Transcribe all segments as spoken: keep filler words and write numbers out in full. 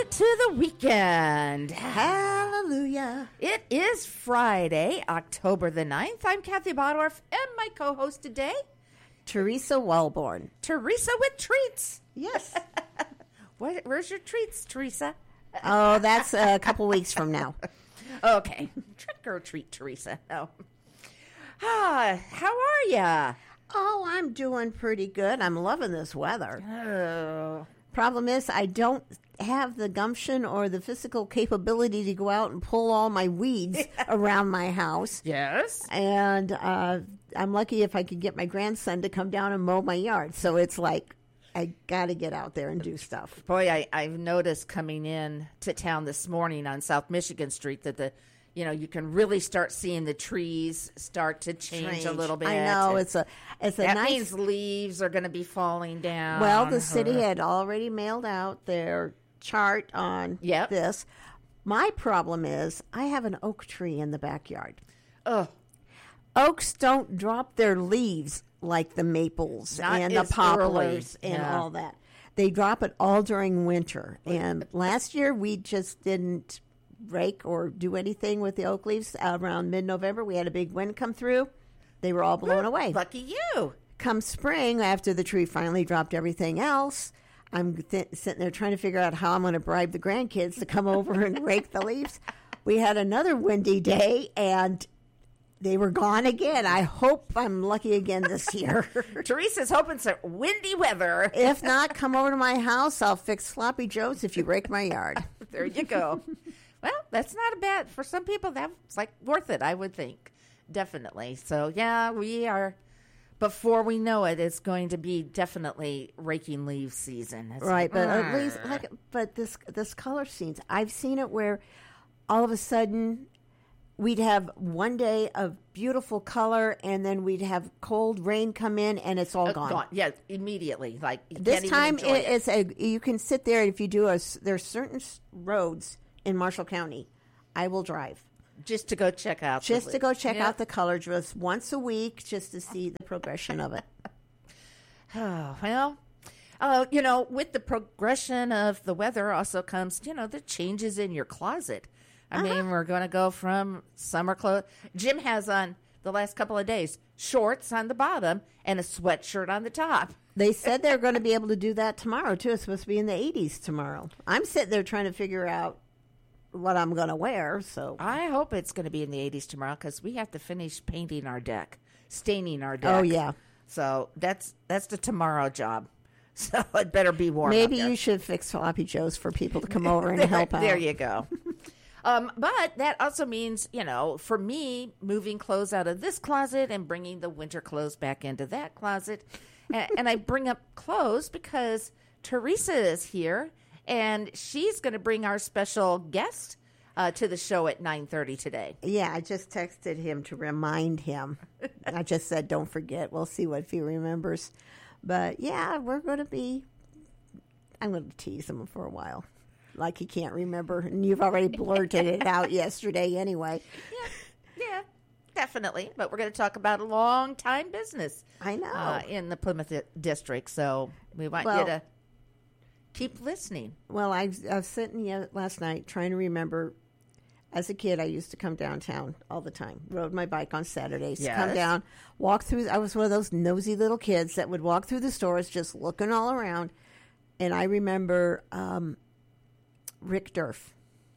to the weekend. Hallelujah. It is Friday, October the ninth. I'm Kathy Bodorf, and my co-host today, Teresa Wellborn. Teresa with treats. Yes. What, where's your treats, Teresa? Oh, that's a couple weeks from now. Okay. Trick or treat, Teresa. No. Ah, how are ya? Oh, I'm doing pretty good. I'm loving this weather. Oh. Problem is, I don't have the gumption or the physical capability to go out and pull all my weeds around my house. Yes. And uh, I'm lucky if I could get my grandson to come down and mow my yard. So it's like, I got to get out there and do stuff. Boy, I, I've noticed coming in to town this morning on South Michigan Street that the, you know, you can really start seeing the trees start to change, Change. a little bit. I know it's a it's a that nice. means leaves are going to be falling down. Well, the city had already mailed out their chart on Yep. this. My problem is I have an oak tree in the backyard. Oh, Oaks don't drop their leaves like the maples Not and the as poplars early. and Yeah. all that. They drop it all during winter. And last year we just didn't rake or do anything with the oak leaves. Around mid-November, we had a big wind come through. They were all blown away. lucky you. Come spring, after the tree finally dropped everything else, I'm th- sitting there trying to figure out how I'm going to bribe the grandkids to come over and rake the leaves. We had another windy day, and they were gone again. I hope I'm lucky again this year. Teresa's hoping for windy weather. If not, come over to my house. I'll fix Sloppy Joe's if you rake my yard. There you go. Well, that's not a bad, for some people, that's like worth it, I would think. Definitely. So, yeah, we are, before we know it, it's going to be definitely raking leaves season. It's Right, but like, at least, "Arr." like, but this this color scenes, I've seen it where all of a sudden we'd have one day of beautiful color, and then we'd have cold rain come in, and it's all Uh, gone. gone. Yeah, immediately. Like you This can't even time, enjoy it, it's a you can sit there if you do a. s- There's certain s- roads in Marshall County, I will drive just to go check out. the just to leaves. go check Yeah. out the color just once a week, just to see the progression of it. Oh, well, uh, you know, with the progression of the weather also comes, you know, the changes in your closet. I mean, we're going to go from summer clothes. Jim has on the last couple of days shorts on the bottom and a sweatshirt on the top. They said they're going to be able to do that tomorrow too. It's supposed to be in the eighties tomorrow. I'm sitting there trying to figure out what I'm going to wear. So I hope it's going to be in the eighties tomorrow because we have to finish painting our deck, staining our deck. Oh, yeah. So that's that's the tomorrow job. So it better be warm. maybe up there. you should fix Sloppy Joe's for people to come over and there, help out. There you go. um, but that also means, you know, for me, moving clothes out of this closet and bringing the winter clothes back into that closet. and, and I bring up clothes because Teresa is here, and she's going to bring our special guest uh, to the show at nine thirty today. Yeah, I just texted him to remind him. I just said, don't forget. We'll see what if he remembers. But, yeah, we're going to be, I'm going to tease him for a while. Like he can't remember. And you've already blurted it out yesterday anyway. Yeah, yeah, definitely. But we're going to talk about a long time business. I know. Uh, in the Plymouth di- district. So we want Well- you to keep listening. Well, I, I was sitting yeah, last night trying to remember. As a kid, I used to come downtown all the time. Rode my bike on Saturdays. Yes. Come down, walk through. I was one of those nosy little kids that would walk through the stores just looking all around. And I remember um, Rick Durf,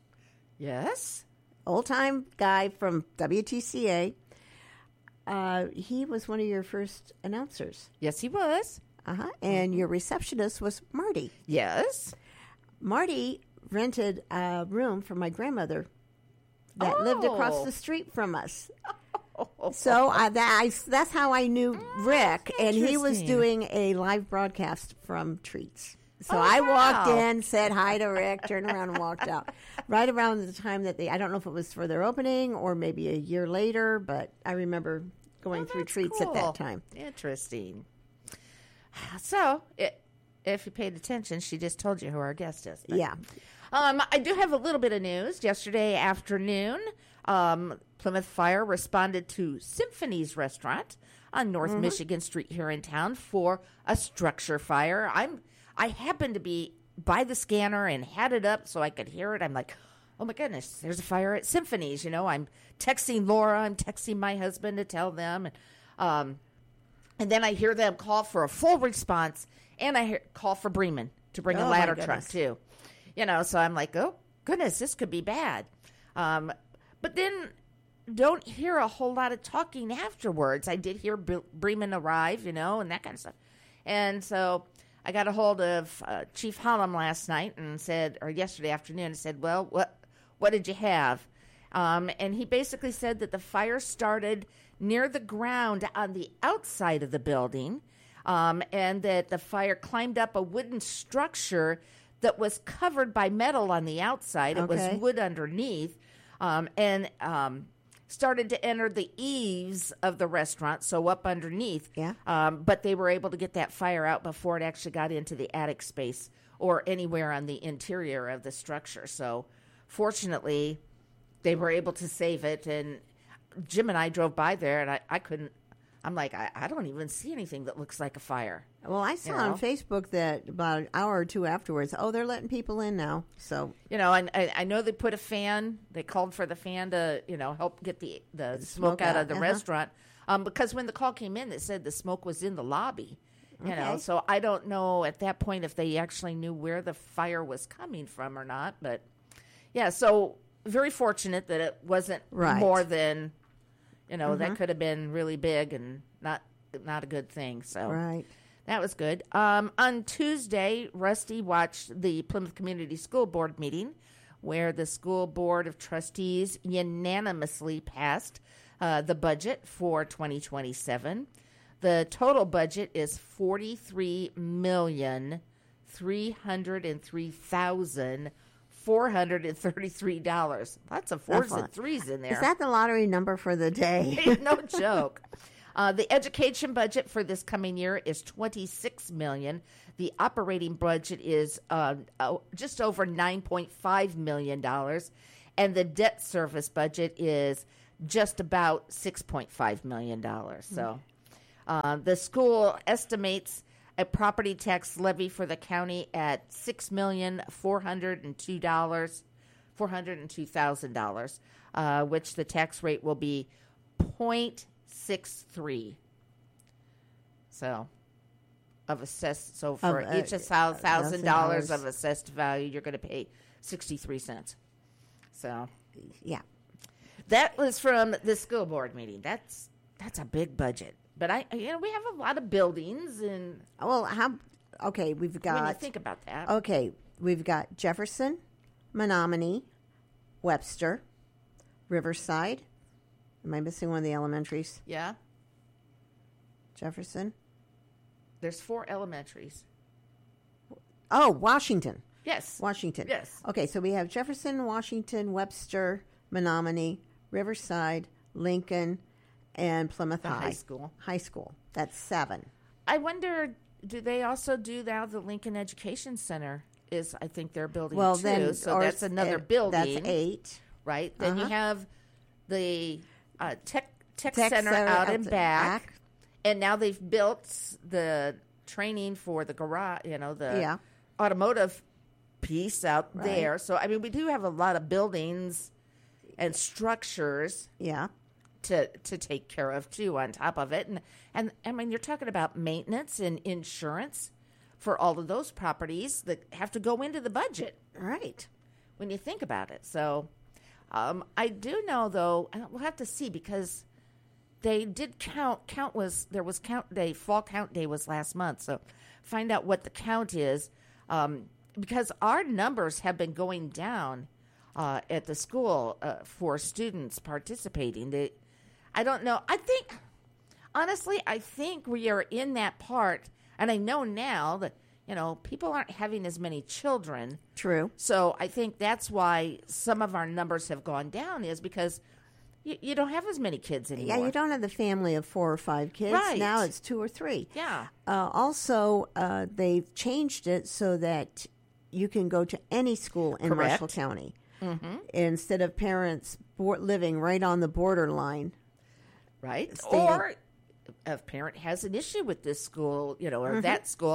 Yes. old-time guy from W T C A. Uh, he was one of your first announcers. Yes, he was. Uh-huh. And your receptionist was Marty. Yes. Marty rented a room for my grandmother that lived across Oh. the street from us. So uh, that I, that's how I knew Rick, and he was interesting. doing a live broadcast from Treats. So Oh, I walked wow. in, said hi to Rick, turned around and walked out. Right around the time that they, I don't know if it was for their opening or maybe a year later, but I remember going Oh, through that's Treats at cool. that time. Interesting. So, it, if you paid attention, she just told you who our guest is. But, Yeah. Um, I do have a little bit of news. Yesterday afternoon, um, Plymouth Fire responded to Symphony's Restaurant on North Michigan Street here in town for a structure fire. I'm I happen to be by the scanner and had it up so I could hear it. I'm like, oh my goodness, there's a fire at Symphonies. You know, I'm texting Laura, I'm texting my husband to tell them. And, um, and then I hear them call for a full response, and I hear, call for Bremen to bring Oh, a my ladder truck goodness. too. You know, so I'm like, oh goodness, this could be bad. Um, but then don't hear a whole lot of talking afterwards. I did hear Bre- Bremen arrive, you know, and that kind of stuff. And so I got a hold of uh, Chief Hollum last night and said, or yesterday afternoon, and said, well, what what did you have? Um, and he basically said that the fire started near the ground on the outside of the building, um, and that the fire climbed up a wooden structure that was covered by metal on the outside. It Okay. was wood underneath, um, and um, started to enter the eaves of the restaurant, so up underneath. Yeah. Um, but they were able to get that fire out before it actually got into the attic space or anywhere on the interior of the structure. So fortunately, they were able to save it. And Jim and I drove by there, and I, I couldn't. I'm like, I, I don't even see anything that looks like a fire. Well, I saw You on know? Facebook that about an hour or two afterwards, oh, they're letting people in now. So You know, and I, I know they put a fan. They called for the fan to, you know, help get the the smoke, smoke out, out, of the uh-huh. restaurant. Um, because when the call came in, it said the smoke was in the lobby. You know, Okay. so I don't know at that point if they actually knew where the fire was coming from or not. But yeah, so very fortunate that it wasn't Right. more than, you know, that could have been really big and not not a good thing. So right. that was good. Um, on Tuesday, Rusty watched the Plymouth Community School Board meeting where the School Board of Trustees unanimously passed uh, the budget for twenty twenty-seven. The total budget is forty-three million three hundred three thousand four hundred thirty-three dollars. Lots of fours That's a and lot. threes in there. Is that the lottery number for the day? No joke. Uh, the education budget for this coming year is twenty-six million dollars. The operating budget is uh, uh, just over nine point five million dollars, and the debt service budget is just about six point five million dollars. So, uh, the school estimates a property tax levy for the county at six million four hundred and two dollars, four hundred and two thousand dollars, uh, which the tax rate will be point six three. So, of assessed. So for Of, uh, each thousand dollars $1,000. of assessed value, you're going to pay sixty three cents. So Yeah. that was from the school board meeting. That's that's a big budget. But I, you know, we have a lot of buildings, and Well, how? Okay, we've when you got. think about that, Okay, we've got Jefferson, Menominee, Webster, Riverside. Am I missing one of the elementaries? yeah, Jefferson. there's four elementaries. Oh, Washington. Yes, Washington. Yes. Okay, so we have Jefferson, Washington, Webster, Menominee, Riverside, Lincoln, and Plymouth The High. high school. High school. That's seven. I wonder, do they also do now the Lincoln Education Center? Is I think their building Well, too. then, so or that's s- another uh, building. That's eight. Right. Then you Uh-huh. have the uh, tech tech, Tech center, center out out and the back. back. And now they've built the training for the garage, you know, the Yeah. automotive piece out Right. there. So, I mean, we do have a lot of buildings and structures Yeah. to, to take care of, too, on top of it. And, and, I mean, you're talking about maintenance and insurance for all of those properties that have to go into the budget Right. when you think about it. So um, I do know, though, and we'll have to see because they did count. Count was there was count day. Fall count day was last month. So find out what the count is um, because our numbers have been going down uh, at the school uh, for students participating. They, I don't know. I think honestly, I think we are in that part, and I know now that you know people aren't having as many children. True. So I think that's why some of our numbers have gone down is because you, you don't have as many kids anymore. Yeah, you don't have the family of four or five kids. Right. Now it's two or three. Yeah. Uh, also, uh, they've changed it so that you can go to any school in Correct. Marshall County instead of parents bo- living right on the borderline. Right. Stay- Or if a parent has an issue with this school, you know, or that school,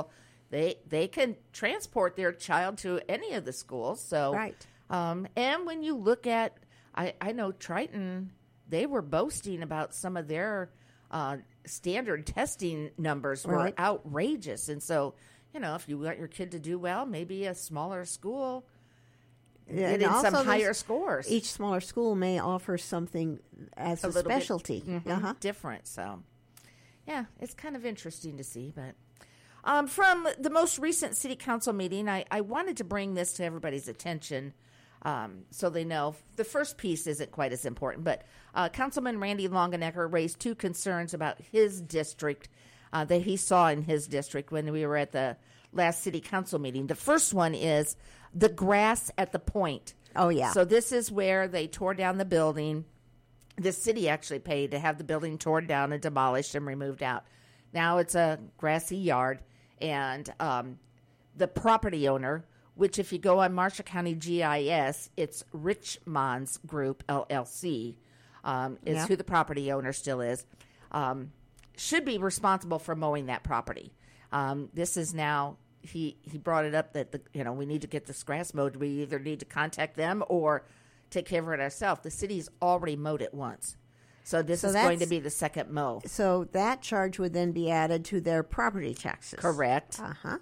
they they can transport their child to any of the schools. So, Right. Um, and when you look at, I, I know Triton, they were boasting about some of their uh, standard testing numbers were Right. outrageous. And so, you know, if you want your kid to do well, maybe a smaller school, Yeah, and getting some also higher there's- scores. Each smaller school may offer something as a, little bit, specialty. mhm, Uh-huh. different. So, yeah, it's kind of interesting to see. But um, from the most recent city council meeting, I, I wanted to bring this to everybody's attention um, so they know. The first piece isn't quite as important, but uh, Councilman Randy Longenecker raised two concerns about his district uh, that he saw in his district when we were at the last city council meeting. The first one is the grass at the point. Oh, yeah. So this is where they tore down the building. The city actually paid to have the building torn down and demolished and removed out. Now it's a grassy yard, and um, the property owner, which if you go on Marshall County G I S, it's Richmonds Group, L L C, um, is Yeah. who the property owner still is, um, should be responsible for mowing that property. Um, this is now, he, he brought it up that, the you know, we need to get this grass mowed. We either need to contact them or take care of it ourselves. The city's already mowed it once. So this So is going to that's- be the second mow. So that charge would then be added to their property taxes. Correct. Uh-huh.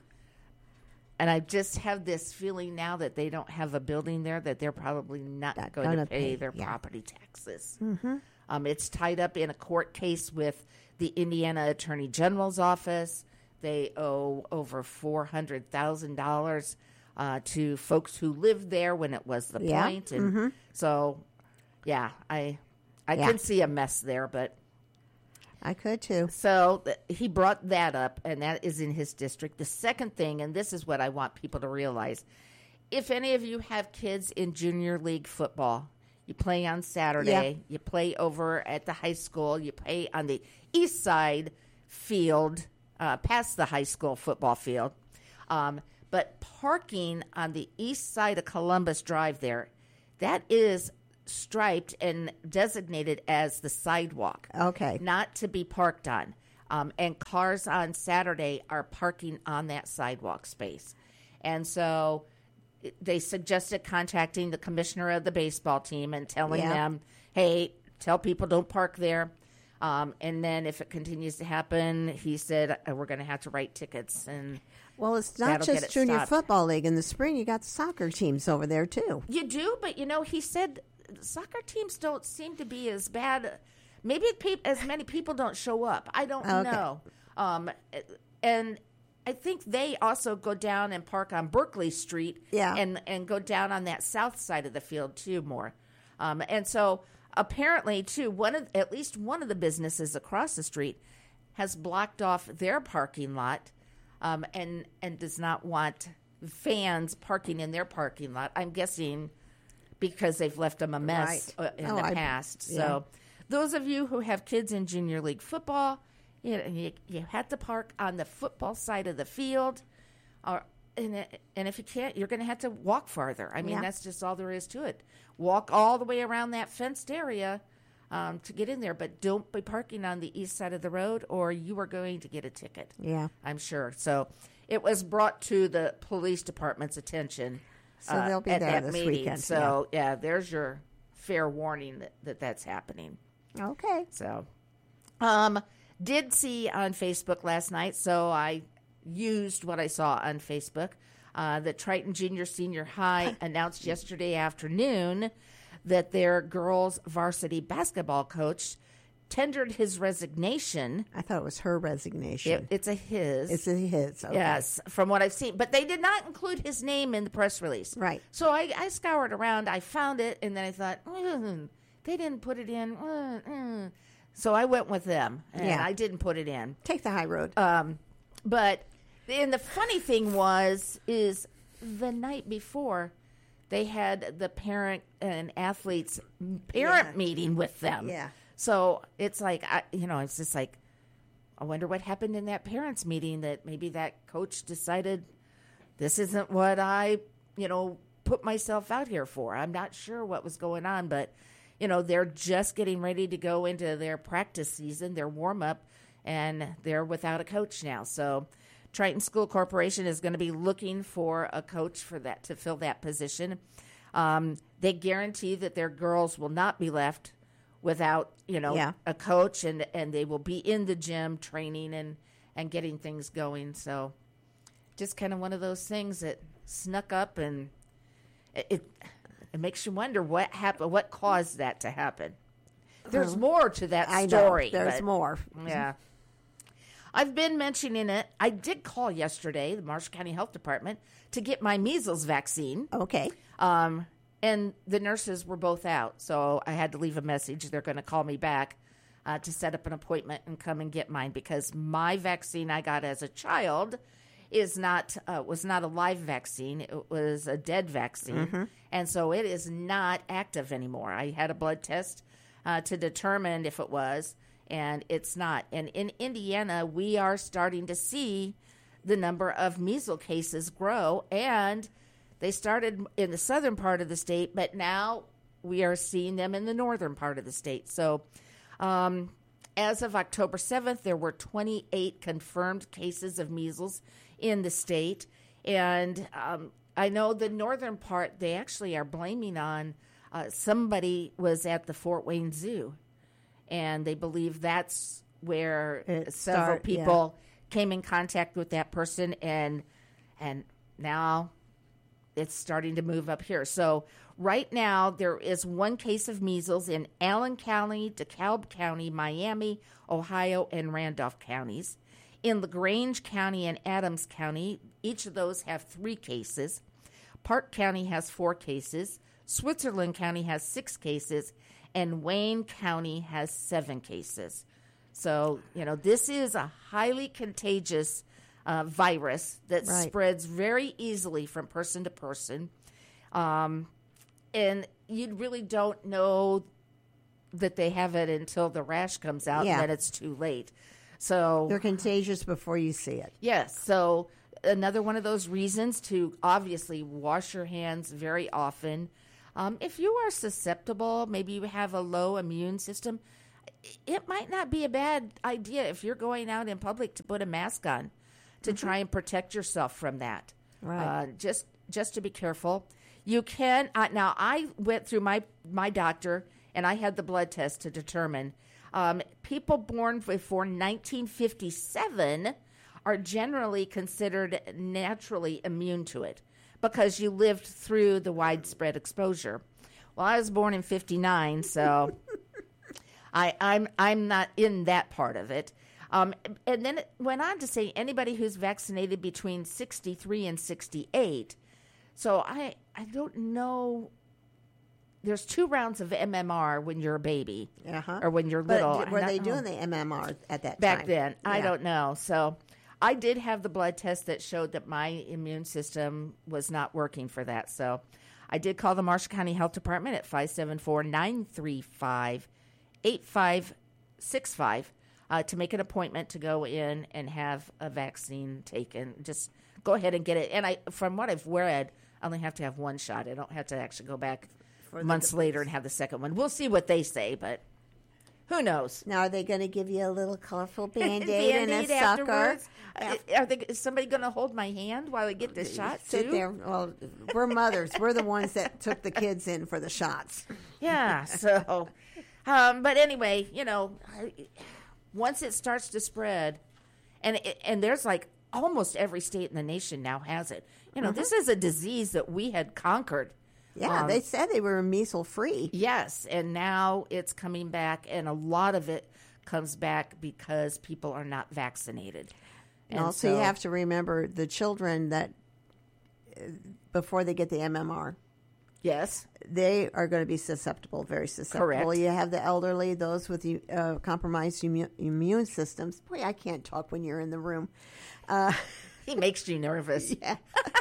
And I just have this feeling now that they don't have a building there that they're probably not Not going to gonna pay, pay, their yeah. property taxes. Mm-hmm. Um, it's tied up in a court case with the Indiana Attorney General's office. They owe over four hundred thousand dollars uh, to folks who lived there when it was the Yeah. point. And so, yeah, I I Yeah. can see a mess there, but I could too. so th- he brought that up, and that is in his district. The second thing, and this is what I want people to realize, if any of you have kids in junior league football, you play on Saturday, Yeah. you play over at the high school, you play on the east side field, uh, past the high school football field. Um, but parking on the east side of Columbus Drive there, that is striped and designated as the sidewalk. Okay. Not to be parked on. Um, and cars on Saturday are parking on that sidewalk space. And so it- they suggested contacting the commissioner of the baseball team and telling Yeah. them, hey, tell people don't park there. Um, and then if it continues to happen, he said, uh, we're going to have to write tickets. And Well, it's not That'll get just it junior stopped. football league. In the spring, you got the soccer teams over there too. you do, but, you know, he said soccer teams don't seem to be as bad. Maybe pe- as many people don't show up. I don't Okay. know. Um, and I think they also go down and park on Berkeley Street Yeah. and, and go down on that south side of the field, too, more. Um, and so apparently, too, one of at least one of the businesses across the street has blocked off their parking lot um, and, and does not want fans parking in their parking lot. I'm guessing because they've left them a mess Right. uh, in Oh, the I- past. yeah. So those of you who have kids in junior league football, you, know, you, you have to park on the football side of the field. Or, and, it- and if you can't, you're going to have to walk farther. I mean, Yeah. that's just all there is to it. Walk all the way around that fenced area um, to get in there, but don't be parking on the east side of the road or you are going to get a ticket. Yeah. I'm sure. So it was brought to the police department's attention. So uh, they'll be at there that this meeting. weekend, So yeah. there's your fair warning that, that that's happening. Okay. So, um, did see on Facebook last night. So I used what I saw on Facebook. Uh, that Triton Junior Senior High announced yesterday afternoon that their girls varsity basketball coach tendered his resignation. I thought it was her resignation. It, it's a his. It's a his. Okay. Yes, from what I've seen. But they did not include his name in the press release. Right. So I, I scoured around. I found it, and then I thought, mm, they didn't put it in. Mm, mm. So I went with them, and Yeah. I didn't put it in. Take the high road. Um, but and the funny thing was, is the night before, they had the parent and athletes parent Yeah. meeting with them. Yeah. So it's like, I, you know, it's just like, I wonder what happened in that parents meeting that maybe that coach decided this isn't what I, you know, put myself out here for. I'm not sure what was going on, but, you know, they're just getting ready to go into their practice season, their warm up, and they're without a coach now. So Triton School Corporation is going to be looking for a coach for that to fill that position. Um, they guarantee that their girls will not be left without, you know, Yeah. a coach, and, and they will be in the gym training and, and getting things going. So just kind of one of those things that snuck up, and it, it, it makes you wonder what happened, what caused that to happen. There's Uh-huh. more to that I story. know. There's but- more. Yeah. I've been mentioning it. I did call yesterday, the Marshall County Health Department, to get my measles vaccine. Okay. Um, and the nurses were both out, so I had to leave a message. They're going to call me back uh, to set up an appointment and come and get mine, because my vaccine I got as a child is not uh, was not a live vaccine. It was a dead vaccine, and so it is not active anymore. I had a blood test uh, to determine if it was, and it's not. And in Indiana, we are starting to see the number of measles cases grow, and they started in the southern part of the state, but now we are seeing them in the northern part of the state. So um, as of October seventh, there were twenty-eight confirmed cases of measles in the state. And um, I know the northern part, they actually are blaming on uh, somebody was at the Fort Wayne Zoo, and they believe that's where It several start- yeah. people came in contact with that person, and and now it's starting to move up here. So right now there is one case of measles in Allen County, DeKalb County, Miami, Ohio, and Randolph counties. In LaGrange County and Adams County, each of those have three cases. Park County has four cases. Switzerland County has six cases. And Wayne County has seven cases. So, you know, this is a highly contagious uh, virus that Right. spreads very easily from person to person. Um, and you really don't know that they have it until the rash comes out, Yeah. and then it's too late. So They're contagious before you see it. yes. So another one of those reasons to obviously wash your hands very often. Um, if you are susceptible, maybe you have a low immune system, it might not be a bad idea if you're going out in public to put a mask on to try and protect yourself from that. Right. Uh, just just to be careful. You can uh, now. I went through my my doctor, and I had the blood test to determine um, people born before nineteen fifty-seven are generally considered naturally immune to it because you lived through the widespread exposure. Well, I was born in fifty-nine, so I, I'm I'm not in that part of it. Um, and then it went on to say anybody who's vaccinated between sixty-three and sixty-eight. So I I don't know. There's two rounds of M M R when you're a baby Uh-huh. or when you're But little. d- were I they don't doing know. the M M R at that back time? then? I Yeah. don't know. So I did have the blood test that showed that my immune system was not working for that. So I did call the Marshall County Health Department at five seven four, nine three five, eight five six five uh, to make an appointment to go in and have a vaccine taken. Just go ahead and get it. And I, from what I've read, I only have to have one shot. I don't have to actually go back For the months later and have the second one. We'll see what they say, but who knows? Now, are they going to give you a little colorful Band-Aid and a Band-Aid sucker? afterwards? Uh, Are they, is somebody going to hold my hand while I get the shot Sit too? there. Well, we're mothers. We're the ones that took the kids in for the shots. Yeah. So, um, but anyway, you know, I- once it starts to spread, and it, and there's like almost every state in the nation now has it. You know, this is a disease that we had conquered. Yeah, Um, they said they were measles free. Yes, and now it's coming back, and a lot of it comes back because people are not vaccinated. And also, you have to remember the children that uh, before they get the M M R, yes, they are going to be susceptible, very susceptible. Correct. You have the elderly, those with uh, compromised immu- immune systems. Boy, I can't talk when you're in the room. Uh, he makes you nervous. yeah.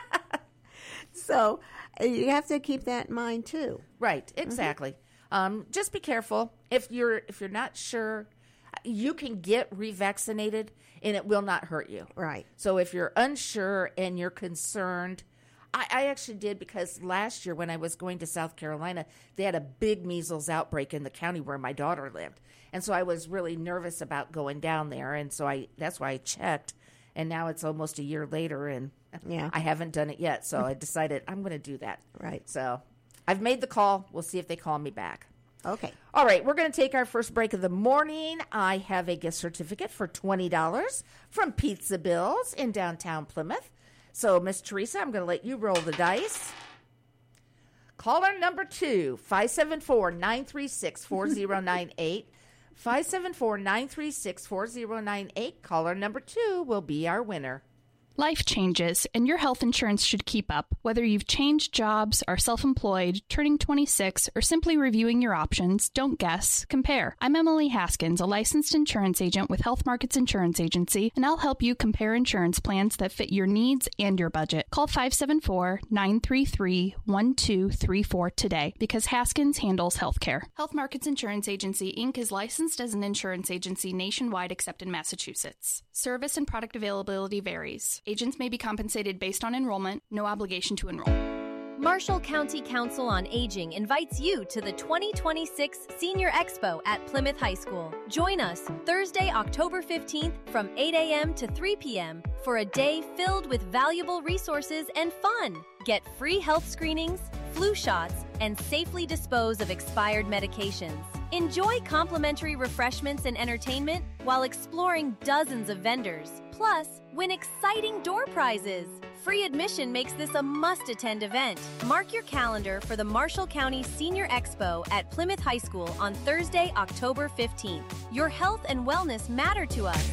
So uh, you have to keep that in mind too. Right, exactly. Um, just be careful. If you're if you're not sure, you can get revaccinated, and it will not hurt you. Right. So if you're unsure and you're concerned, I, I actually did because last year when I was going to South Carolina, they had a big measles outbreak in the county where my daughter lived, and so I was really nervous about going down there, and so I that's why I checked, And now it's almost a year later, and Yeah. I haven't done it yet. So I decided I'm going to do that. Right. So I've made the call. We'll see if they call me back. Okay. All right, we're going to take our first break of the morning. I have a gift certificate for twenty dollars from Pizza Bills in downtown Plymouth. So, Miss Teresa, I'm going to let you roll the dice. Caller number two, five seven four, nine three six, four zero nine eight. five seven four, nine three six, four zero nine eight. Caller number two will be our winner. Life changes, and your health insurance should keep up. Whether you've changed jobs, are self-employed, turning twenty-six, or simply reviewing your options, don't guess, compare. I'm Emily Haskins, a licensed insurance agent with Health Markets Insurance Agency, and I'll help you compare insurance plans that fit your needs and your budget. Call five seven four, nine three three, one two three four today, because Haskins handles healthcare. Health Markets Insurance Agency, Incorporated is licensed as an insurance agency nationwide except in Massachusetts. Service and product availability varies. Agents may be compensated based on enrollment. No obligation to enroll. Marshall County Council on Aging invites you to the twenty twenty-six Senior Expo at Plymouth High School. Join us Thursday, October fifteenth from eight a.m. to three p.m. for a day filled with valuable resources and fun. Get free health screenings, flu shots, and safely dispose of expired medications. Enjoy complimentary refreshments and entertainment while exploring dozens of vendors. Plus, win exciting door prizes. Free admission makes this a must-attend event. Mark your calendar for the Marshall County Senior Expo at Plymouth High School on Thursday, October fifteenth. Your health and wellness matter to us.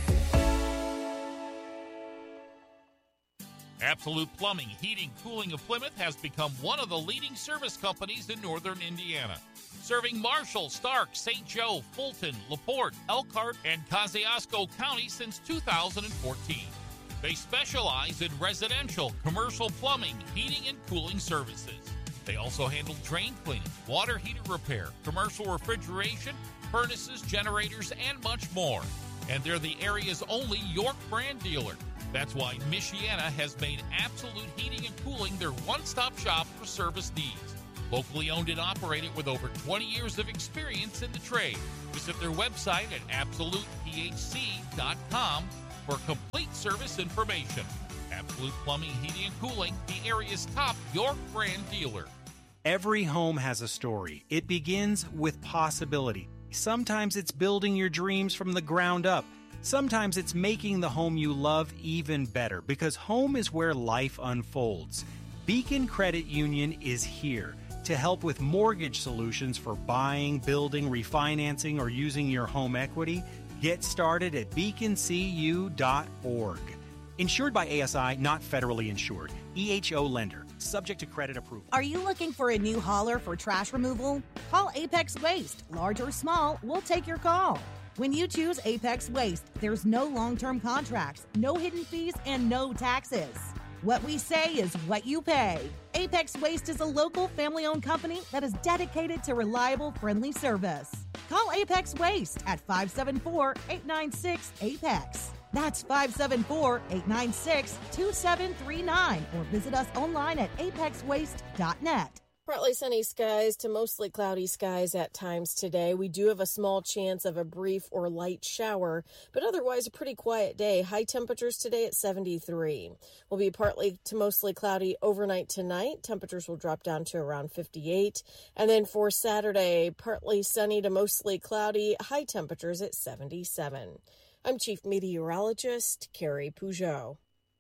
Absolute Plumbing, Heating, Cooling of Plymouth has become one of the leading service companies in northern Indiana. Serving Marshall, Stark, Saint Joe, Fulton, LaPorte, Elkhart, and Kosciuszko County since two thousand fourteen. They specialize in residential, commercial plumbing, heating, and cooling services. They also handle drain cleaning, water heater repair, commercial refrigeration, furnaces, generators, and much more. And they're the area's only York brand dealer. That's why Michiana has made Absolute Heating and Cooling their one-stop shop for service needs. Locally owned and operated with over twenty years of experience in the trade. Visit their website at absolute p h c dot com for complete service information. Absolute Plumbing, Heating, and Cooling, the area's top York brand dealer. Every home has a story. It begins with possibility. Sometimes it's building your dreams from the ground up. Sometimes it's making the home you love even better, because home is where life unfolds. Beacon Credit Union is here to help with mortgage solutions for buying, building, refinancing, or using your home equity. Get started at beacon c u dot org. Insured by A S I, not federally insured. E H O lender. Subject to credit approval. Are you looking for a new hauler for trash removal? Call Apex Waste. Large or small, we'll take your call. When you choose Apex Waste, there's no long-term contracts, no hidden fees, and no taxes. What we say is what you pay. Apex Waste is a local family-owned company that is dedicated to reliable, friendly service. Call Apex Waste at five seven four, eight nine six, A P E X. That's five seven four, eight nine six, two seven three nine, or visit us online at apex waste dot net. Partly sunny skies to mostly cloudy skies at times today. We do have a small chance of a brief or light shower, but otherwise a pretty quiet day. High temperatures today at seventy-three. Will be partly to mostly cloudy overnight tonight. Temperatures will drop down to around fifty-eight. And then for Saturday, partly sunny to mostly cloudy. High temperatures at seventy-seven. I'm Chief Meteorologist Carrie Peugeot.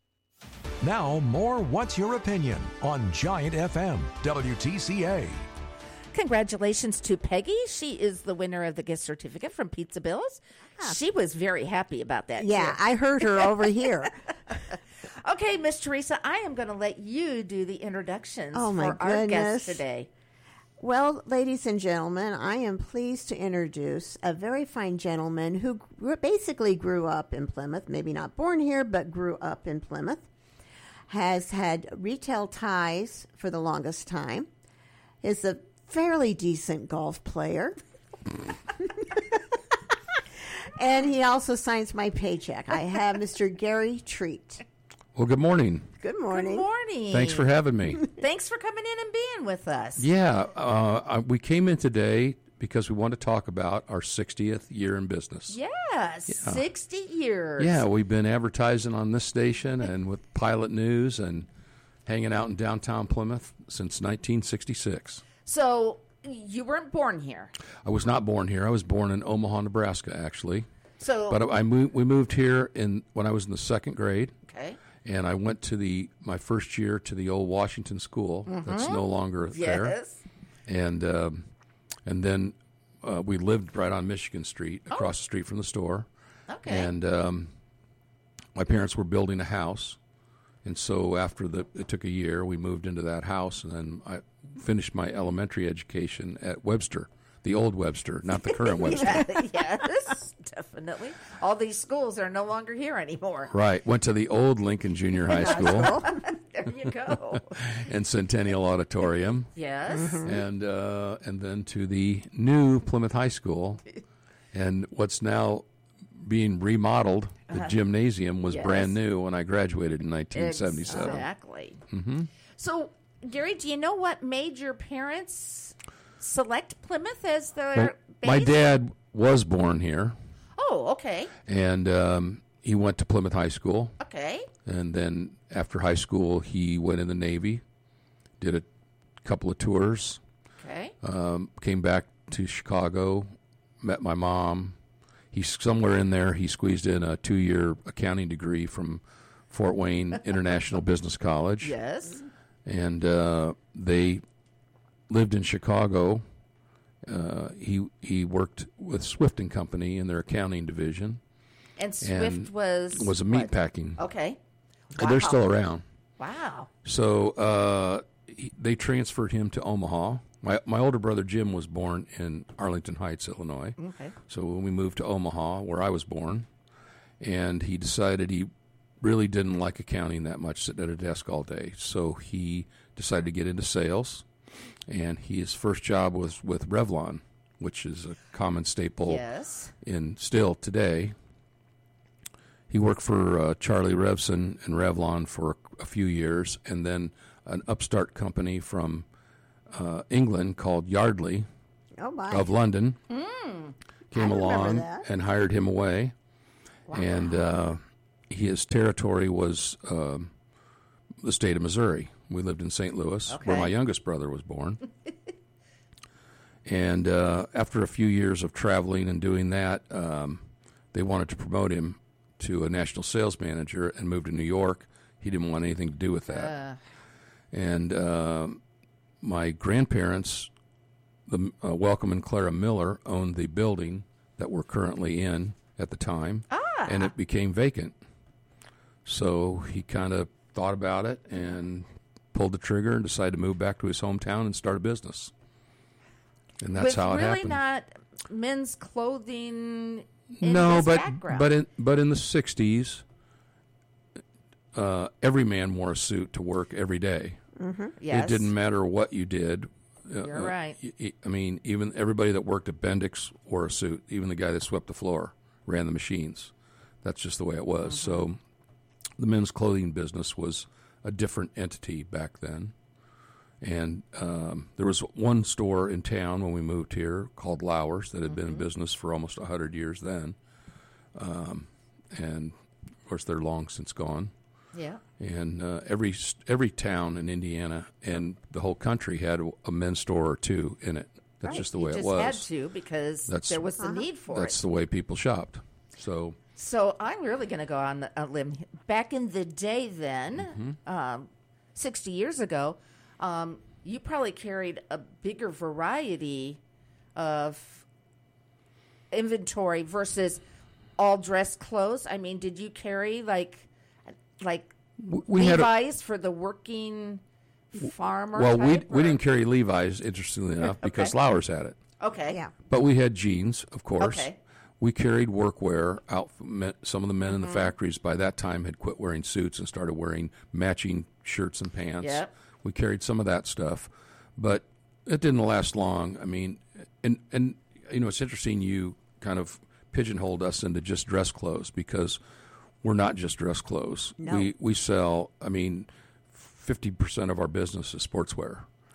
Now, more What's Your Opinion on Giant F M, W T C A. Congratulations to Peggy. She is the winner of the gift certificate from Pizza Bills. Ah. She was very happy about that. Yeah, too. I heard her over here. Okay, Miss Teresa, I am going to let you do the introductions oh my for our goodness. guest today. Well, ladies and gentlemen, I am pleased to introduce a very fine gentleman who grew, basically grew up in Plymouth, maybe not born here, but grew up in Plymouth, has had retail ties for the longest time, is a fairly decent golf player, and he also signs my paycheck. I have Mister Gary Treat. Well, good morning. Good morning. Good morning. Thanks for having me. Thanks for coming in and being with us. Yeah, uh, I, we came in today because we want to talk about our sixtieth year in business. Yes, Yeah. sixty years. Yeah, we've been advertising on this station and with Pilot News and hanging out in downtown Plymouth since nineteen sixty-six. So you weren't born here. I was not born here. I was born in Omaha, Nebraska, actually. So, but I moved, we moved here in when I was in the second grade. Okay. And I went to the my first year to the old Washington School. Mm-hmm. That's no longer there. Yes. And um, and then uh, we lived right on Michigan Street, across Oh. the street from the store. Okay. And um, my parents were building a house, and so after the it took a year, we moved into that house, and then I finished my elementary education at Webster, the old Webster, not the current Webster. Yeah, yes, definitely. All these schools are no longer here anymore. Right. Went to the old Lincoln Junior High School. There you go. And Centennial Auditorium. Yes. Mm-hmm. And uh, and then to the new Plymouth High School. And what's now being remodeled, the Uh-huh. gymnasium was Yes. brand new when I graduated in nineteen seventy-seven. Exactly. Mm-hmm. So, Gary, do you know what made your parents select Plymouth as their Well, base? my dad was born here, Oh, okay. and um, he went to Plymouth High School. Okay. And then after high school, he went in the Navy, did a couple of tours, Okay. um, came back to Chicago, met my mom. He's somewhere in there. He squeezed in a two-year accounting degree from Fort Wayne International Business College. Yes. And uh, they lived in Chicago. Uh, he he worked with Swift and Company in their accounting division. And Swift and was was a what? meat packing. Okay. And They're Wow. still around. Wow. So uh, he, they transferred him to Omaha. My my older brother Jim was born in Arlington Heights, Illinois. Okay. So when we moved to Omaha, where I was born, and he decided he really didn't like accounting that much, sitting at a desk all day. So he decided to get into sales, and he, his first job was with Revlon, which is a common staple Yes. in still today. He worked for uh, Charlie Revson and Revlon for a few years, and then an upstart company from uh, England called Yardley Oh, my. of London Mm. came I remember along that. and hired him away. And uh, his territory was um, the state of Missouri. We lived in Saint Louis, where Okay. my youngest brother was born. And uh, after a few years of traveling and doing that, um, they wanted to promote him to a national sales manager and move to New York. He didn't want anything to do with that. Uh, And uh, my grandparents, the uh, Welcome and Clara Miller, owned the building that we're currently in at the time, Ah. and it became vacant. So he kind of thought about it and pulled the trigger and decided to move back to his hometown and start a business. And that's with how it really happened. not men's clothing in no, his but background. but in but in the sixties, uh, every man wore a suit to work every day. Mm-hmm. Yes. It didn't matter what you did. Uh, You're uh, right. y- y- I mean, even everybody that worked at Bendix wore a suit. Even the guy that swept the floor ran the machines. That's just the way it was. Mm-hmm. So the men's clothing business was a different entity back then. And um, there was one store in town when we moved here called Lowers that had been in business for almost one hundred years then. Um, and, of course, they're long since gone. Yeah. And uh, every every town in Indiana and the whole country had a, a men's store or two in it. That's Right. just the You way just it was. had to because That's- there was the need for That's it. the way people shopped. So So I'm really going to go on a limb. Back in the day, then, Mm-hmm. um, sixty years ago, um, you probably carried a bigger variety of inventory versus all dress clothes. I mean, did you carry like like w- we had a, Levi's for the working farmer? well, we type, we or- didn't carry Levi's, interestingly enough, because Okay. Lowers had it. Okay. Yeah. But we had jeans, of course. Okay. We carried workwear out. men- Some of the men in the Mm-hmm. factories by that time had quit wearing suits and started wearing matching shirts and pants. Yep. We carried some of that stuff, but it didn't last long. I mean, and and you know, it's interesting you kind of pigeonholed us into just dress clothes because we're not just dress clothes. No. We we sell. I mean, fifty percent of our business is sportswear.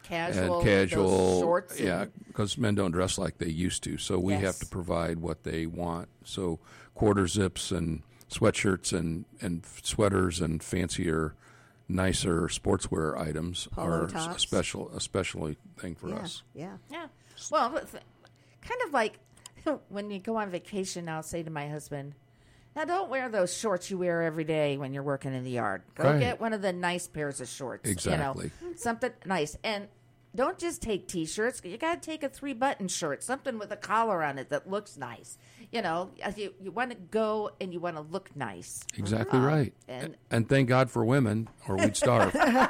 casual, and casual those shorts. Yeah, and- because men don't dress like they used to, so we Yes. have to provide what they want. So quarter zips and sweatshirts and, and sweaters and fancier, nicer sportswear items Polo are a tops. special a special thing for Yeah, us. yeah. Yeah. Well, but th- kind of like when you go on vacation, I'll say to my husband, now don't wear those shorts you wear every day when you're working in the yard. Go Right. get one of the nice pairs of shorts. Exactly. You know, something nice. And don't just take T-shirts. You got to take a three-button shirt, something with a collar on it that looks nice. You know, you, you want to go and you want to look nice. Exactly Um, right. and- And thank God for women, or we'd starve.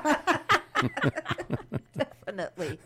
Definitely.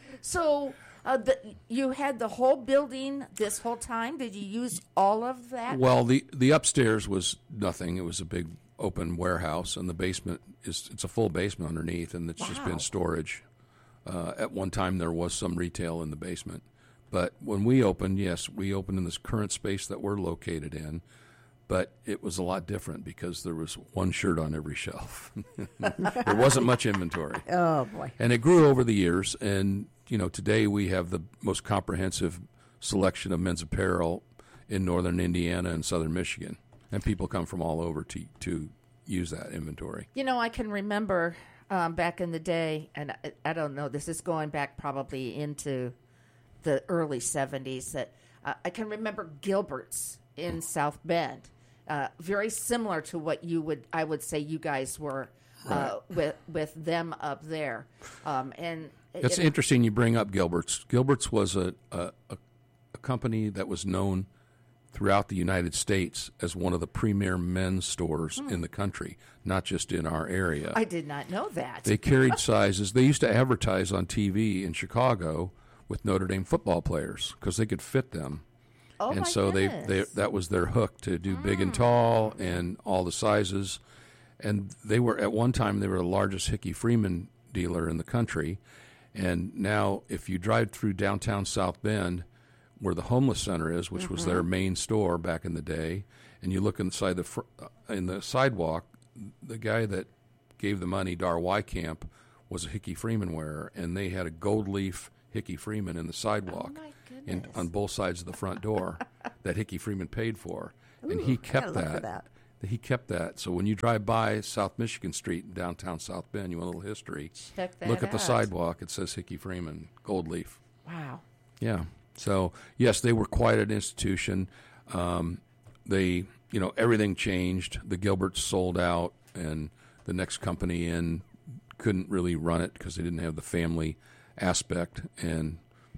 So uh, the, you had the whole building this whole time? Did you use all of that? Well, the the upstairs was nothing. It was a big open warehouse, and the basement is it's a full basement underneath, and it's just Wow. been storage. Uh, at one time, there was some retail in the basement, but when we opened, yes, we opened in this current space that we're located in. But it was a lot different because there was one shirt on every shelf. There wasn't much inventory. Oh, boy. And it grew over the years. And, you know, today we have the most comprehensive selection of men's apparel in northern Indiana and southern Michigan. And people come from all over to to use that inventory. You know, I can remember um, back in the day, and I, I don't know, this is going back probably into the early seventies, that uh, I can remember Gilbert's in South Bend. Uh, very similar to what you would, I would say, you guys were uh, with with them up there, um, and It's you know, interesting you bring up Gilbert's. Gilbert's was a, a, a, a company that was known throughout the United States as one of the premier men's stores in the country, not just in our area. I did not know that. They carried sizes. They used to advertise on T V in Chicago with Notre Dame football players because they could fit them. Oh, and my so they, they goodness. that was their hook to do big and tall and all the sizes. And they were at one time they were the largest Hickey Freeman dealer in the country. And now if you drive through downtown South Bend, where the homeless center is, which was their main store back in the day, and you look inside the fr- uh, in the sidewalk, the guy that gave the money, Dar Wycamp, was a Hickey Freeman wearer, and they had a gold leaf Hickey Freeman in the sidewalk Oh, my in, goodness. on both sides of the front door that Hickey Freeman paid for, and he Ooh, I kept gotta look for that. that. He kept that. So when you drive by South Michigan Street in downtown South Bend, you want a little history. Check that Look at the out. sidewalk. It says Hickey Freeman, gold leaf. Wow. Yeah. So yes, they were quite an institution. Um, they, you know, everything changed. The Gilberts sold out, and the next company in couldn't really run it because they didn't have the family aspect. And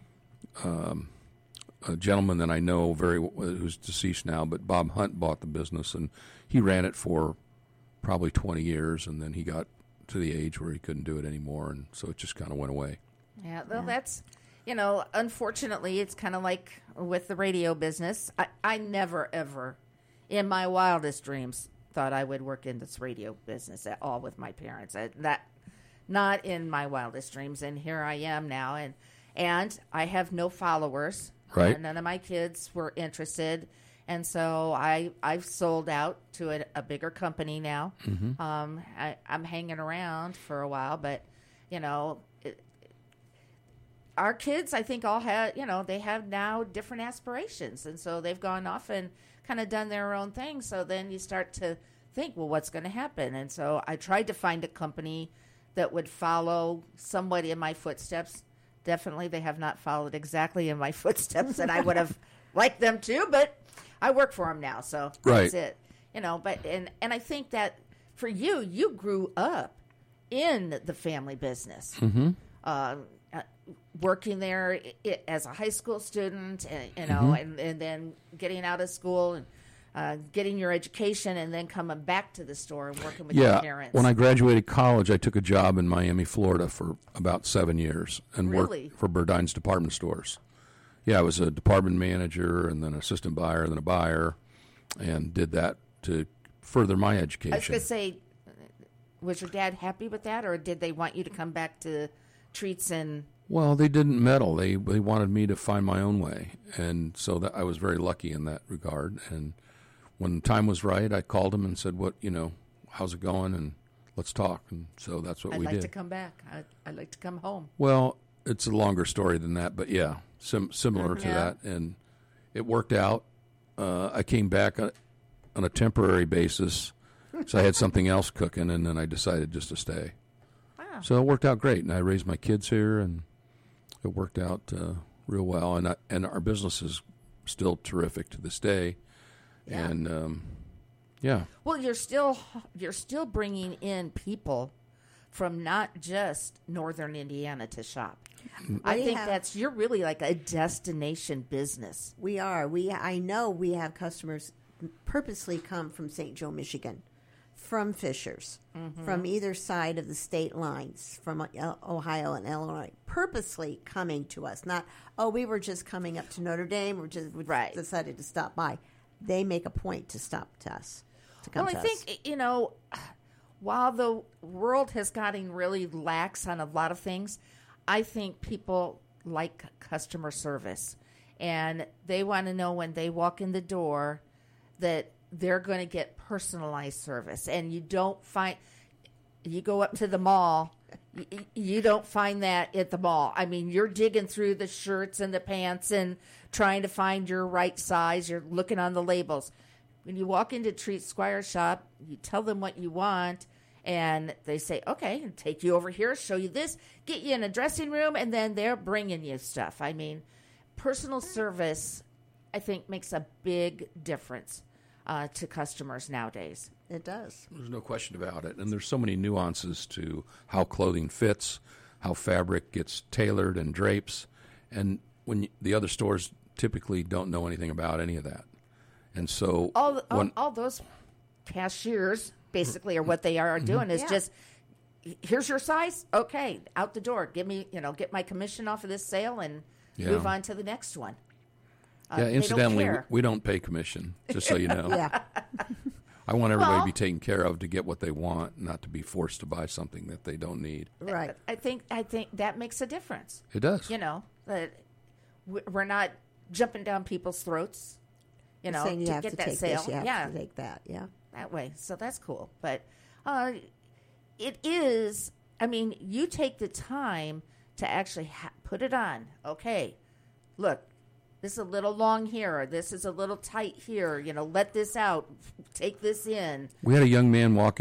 um, a gentleman that I know very who's deceased now, but Bob Hunt bought the business, and he ran it for probably twenty years, and then he got to the age where he couldn't do it anymore, and so it just kind of went away. Yeah, well, that's, you know, unfortunately, it's kind of like with the radio business. I, I never, ever, in my wildest dreams, thought I would work in this radio business at all with my parents. I, that, not in my wildest dreams. And here I am now, and and I have no followers. Right. Uh, none of my kids were interested, and so I I've sold out to a, a bigger company now. Mm-hmm. Um, I, I'm hanging around for a while, but you know. It, our kids, I think, all have, you know, they have now different aspirations. And so they've gone off and kind of done their own thing. So then you start to think, well, what's going to happen? And so I tried to find a company that would follow somewhat in my footsteps. Definitely, they have not followed exactly in my footsteps, and I would have liked them to, but I work for them now. So that's Right. it. You know, but, and, and I think that for you, you grew up in the family business. Mm-hmm. Uh, uh, working there I- as a high school student, and, you know, Mm-hmm. and, and then getting out of school and uh, getting your education, and then coming back to the store and working with your Yeah, parents. when I graduated college, I took a job in Miami, Florida for about seven years and Really? worked for Burdine's department stores. Yeah, I was a department manager and then assistant buyer, then a buyer, and did that to further my I was education. going to say, was your dad happy with that, or did they want you to come back to treats and? Well, they didn't meddle. They they wanted me to find my own way, and so that I was very lucky in that regard. And when the time was right, I called them and said, "What you know, how's it going?" And let's talk. And so that's what I'd we like did. to come back. I'd, I'd like to come home. Well, it's a longer story than that, but yeah, sim- similar to Yeah. that. And it worked out. Uh, I came back on, on a temporary basis, so I had something else cooking, and then I decided just to stay. Wow. So it worked out great, and I raised my kids here, and it worked out uh, real well. And I, and our business is still terrific to this day. Yeah. And um, yeah, Well, you're still you're still bringing in people from not just northern Indiana to shop. I We think have- that's you're really like a destination business. We are. We I know we have customers purposely come from Saint Joe, Michigan, from Fishers, from either side of the state lines, from uh, Ohio and Illinois, purposely coming to us. Not, oh, we were just coming up to Notre Dame, or just we Right. decided to stop by. They make a point to stop to us, to come Well, to I us. think you know, while the world has gotten really lax on a lot of things, I think people like customer service, and they want to know when they walk in the door that they're going to get personalized service. And you don't find, you go up to the mall, you, you don't find that at the mall. I mean, you're digging through the shirts and the pants and trying to find your right size. You're looking on the labels. When you walk into Treat Squire shop, you tell them what you want, and they say, okay, take you over here, show you this, get you in a dressing room, and then they're bringing you stuff. I mean, personal service, I think, makes a big difference uh, to customers nowadays. It does. there's no question about it. And there's so many nuances to how clothing fits, how fabric gets tailored and drapes. And when you, the other stores typically don't know anything about any of that. And so All, all, when, all those cashiers basically are what they are doing is Yeah. just, here's your size, okay, out the door. Give me, you know, get my commission off of this sale and Yeah. move on to the next one. Uh, yeah, they don't incidentally, care. we don't pay commission, just so you know. Yeah. I want everybody Well- to be taken care of to get what they want, not to be forced to buy something that they don't need. Right. I think I think that makes a difference. It does. You know, that we- we're not jumping down people's throats. You know, Saying you to have get to that take sale. this, you have yeah, to take that. Yeah. that way. So that's cool. But uh, it is. I mean, you take the time to actually ha- put it on. Okay, look, this is a little long here, or this is a little tight here. You know, let this out. Take this in. We had a young man walk